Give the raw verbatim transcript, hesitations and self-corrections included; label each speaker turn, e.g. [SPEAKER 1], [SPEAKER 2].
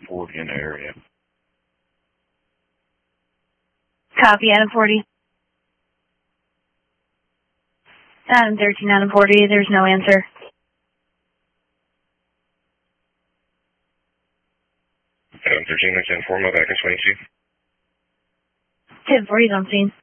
[SPEAKER 1] forty in the area.
[SPEAKER 2] Copy, Adam forty. Adam thirteen, Adam forty, there's no answer.
[SPEAKER 1] Adam thirteen, that's informal, back in twenty-two.
[SPEAKER 2] ten forty is on scene.